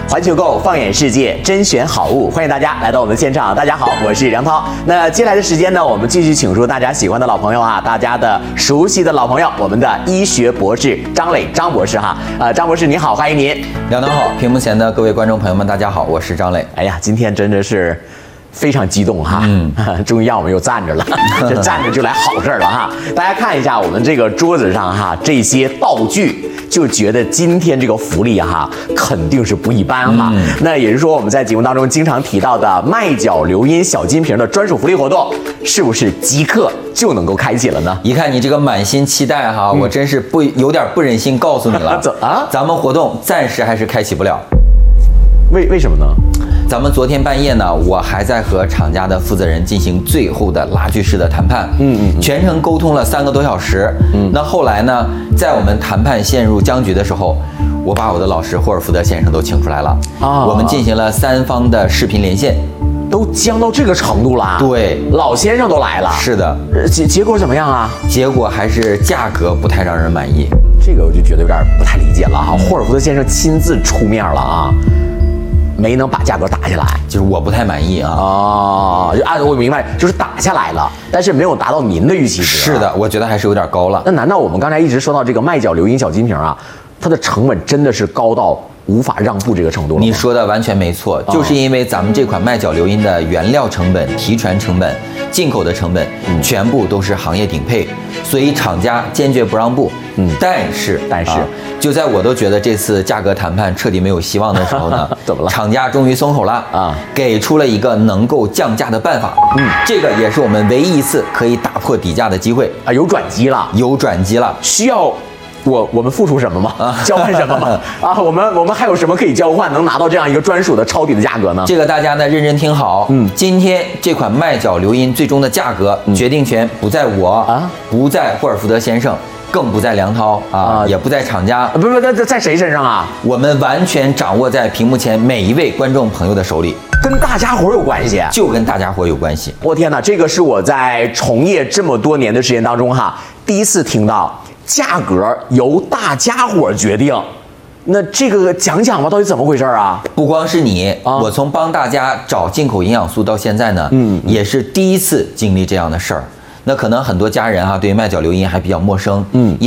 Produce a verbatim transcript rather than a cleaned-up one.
环球购放眼世界，甄选好物，欢迎大家来到我们的现场。大家好，我是梁涛。那接下来的时间呢，我们继续请出大家喜欢的老朋友啊，大家的熟悉的老朋友，我们的医学博士张磊张博士哈。呃，张博士你好，欢迎您。 梁涛好，屏幕前的各位观众朋友们，大家好，我是张磊。 哎呀，今天真的是非常激动哈，嗯，终于让我们又站着了，这站着就来好事儿了哈。大家看一下我们这个桌子上哈这些道具，就觉得今天这个福利哈肯定是不一般哈。嗯、那也就是说我们在节目当中经常提到的麦角流音小金瓶的专属福利活动，是不是即刻就能够开启了呢？ 一看你这个满心期待哈，嗯、我真是不有点不忍心告诉你了，啊，咱们活动暂时还是开启不了。 为为什么呢？ 咱们昨天半夜呢，我还在和厂家的负责人进行最后的拉锯式的谈判，嗯嗯，嗯全程沟通了三个多小时，嗯，那后来呢，在我们谈判陷入僵局的时候，我把我的老师霍尔福德先生都请出来了，啊，我们进行了三方的视频连线， 都僵到这个程度了， 对， 老先生都来了， 是的， 结结果怎么样啊？ 结果还是价格不太让人满意， 这个我就觉得有点不太理解了哈，嗯、霍尔福德先生亲自出面了啊。没能把价格打下来， 就是我不太满意啊。 哦，按我明白，就是打下来了，但是没有达到您的预期值。 是的，我觉得还是有点高了。 那难道我们刚才一直说到这个麦角流音小金瓶啊，它的成本真的是高到无法让步这个程度了吗？ 你说的完全没错，就是因为咱们这款麦角流音的原料成本、提传成本、进口的成本，嗯、全部都是行业顶配，所以厂家坚决不让步。嗯，但是但是、啊， 就在我都觉得这次价格谈判彻底没有希望的时候呢， 怎么了？ 厂家终于松口了啊，给出了一个能够降价的办法。嗯，这个也是我们唯一一次可以打破底价的机会啊，有转机了， 有转机了， 需要。我我们付出什么吗？啊，交换什么吗？啊，我们我们还有什么可以交换，能拿到这样一个专属的抄底的价格呢？ 这个大家呢认真听好，嗯，今天这款麦角流音最终的价格、嗯、决定权不在我啊，不在霍尔福德先生，更不在梁涛啊，啊也不在厂家， 不不，在在谁身上啊？ 我们完全掌握在屏幕前每一位观众朋友的手里， 跟大家伙有关系， 就跟大家伙有关系。 我天哪，这个是我在从业这么多年的时间当中哈，第一次听到。价格由大家伙决定，那这个讲讲吧，到底怎么回事啊？ 不光是你，啊、我从帮大家找进口营养素到现在呢，嗯，也是第一次经历这样的事儿。那可能很多家人啊，对于麦角流音还比较陌生，嗯。